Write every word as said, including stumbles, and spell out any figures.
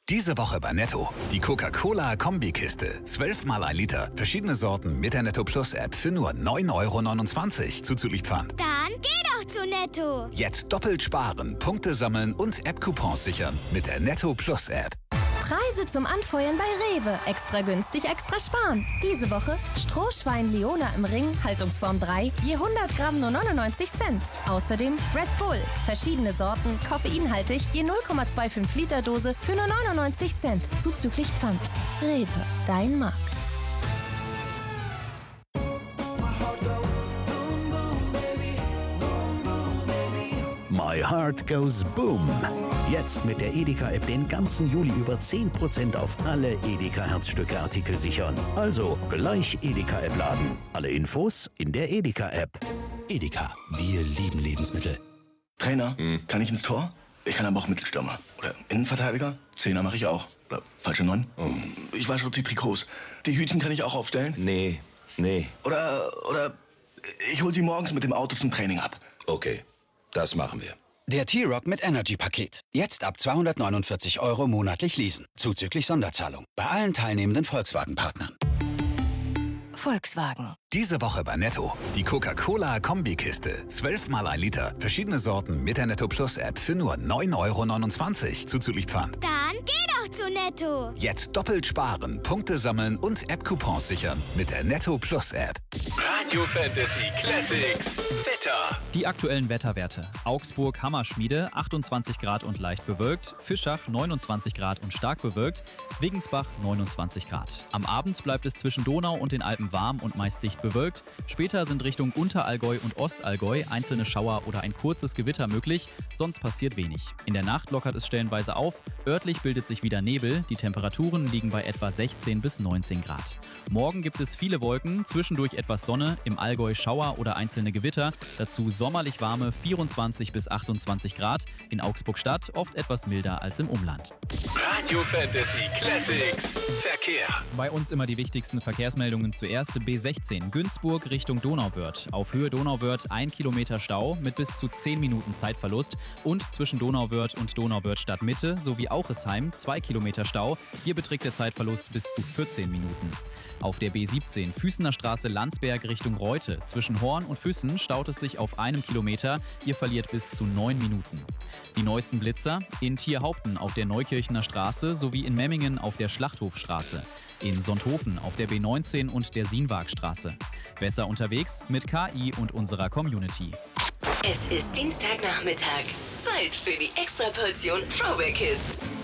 Diese Woche bei Netto. Die Coca-Cola-Kombikiste. zwölf mal ein Liter. Verschiedene Sorten mit der Netto Plus App für nur neun Euro neunundzwanzig. Zuzüglich Pfand. Dann geh doch zu Netto. Jetzt doppelt sparen, Punkte sammeln und App-Coupons sichern mit der Netto Plus App. Preise zum Anfeuern bei Rewe. Extra günstig, extra sparen. Diese Woche Strohschwein Leona im Ring, Haltungsform drei, je hundert Gramm nur neunundneunzig Cent. Außerdem Red Bull. Verschiedene Sorten, koffeinhaltig, je null Komma fünfundzwanzig Liter Dose für nur neunundneunzig Cent. Zuzüglich Pfand. Rewe, dein Markt. My Heart Goes Boom. Jetzt mit der Edeka-App den ganzen Juli über zehn Prozent auf alle Edeka-Herzstücke-Artikel sichern. Also gleich Edeka-App laden. Alle Infos in der Edeka-App. Edeka, wir lieben Lebensmittel. Trainer, hm. kann ich ins Tor? Ich kann aber auch Mittelstürmer. Oder Innenverteidiger? Zehner mache ich auch. Oder falsche Neun? Oh. Ich wasche die Trikots. Die Hütchen kann ich auch aufstellen? Nee, nee. Oder, oder ich hol sie morgens mit dem Auto zum Training ab. Okay, das machen wir. Der T-Rock mit Energy-Paket. Jetzt ab zweihundertneunundvierzig Euro monatlich leasen. Zuzüglich Sonderzahlung. Bei allen teilnehmenden Volkswagen-Partnern. Volkswagen. Diese Woche bei Netto. Die Coca-Cola-Kombikiste. zwölf mal ein Liter. Verschiedene Sorten mit der Netto Plus App für nur neun Euro neunundzwanzig. Zuzüglich Pfand. Dann geh doch zu Netto. Jetzt doppelt sparen, Punkte sammeln und App-Coupons sichern mit der Netto Plus App. Radio Fantasy Classics. Wetter. Die aktuellen Wetterwerte. Augsburg Hammerschmiede achtundzwanzig Grad und leicht bewölkt. Fischach neunundzwanzig Grad und stark bewölkt. Wegensbach neunundzwanzig Grad. Am Abend bleibt es zwischen Donau und den Alpen warm und meist dicht bewölkt. Später sind Richtung Unterallgäu und Ostallgäu einzelne Schauer oder ein kurzes Gewitter möglich. Sonst passiert wenig. In der Nacht lockert es stellenweise auf. Örtlich bildet sich wieder Nebel. Die Temperaturen liegen bei etwa sechzehn bis neunzehn Grad. Morgen gibt es viele Wolken, zwischendurch etwas Sonne, im Allgäu Schauer oder einzelne Gewitter. Dazu sommerlich warme vierundzwanzig bis achtundzwanzig Grad. In Augsburg-Stadt oft etwas milder als im Umland. Radio Fantasy Classics. Verkehr. Bei uns immer die wichtigsten Verkehrsmeldungen zuerst. B sechzehn Günzburg Richtung Donauwörth. Auf Höhe Donauwörth ein Kilometer Stau mit bis zu zehn Minuten Zeitverlust. Und zwischen Donauwörth und Donauwörth Stadtmitte sowie Auchesheim zwei Kilometer Stau. Hier beträgt der Zeitverlust bis zu vierzehn Minuten. Auf der B siebzehn Füssener Straße Landsberg Richtung Reute. Zwischen Horn und Füssen staut es sich auf einem Kilometer. Ihr verliert bis zu neun Minuten. Die neuesten Blitzer in Tierhaupten auf der Neukirchener Straße sowie in Memmingen auf der Schlachthofstraße. In Sonthofen auf der B neunzehn und der Siinwagstraße. Besser unterwegs mit K I und unserer Community. Es ist Dienstagnachmittag. Zeit für die Extraportion Throwback Hits.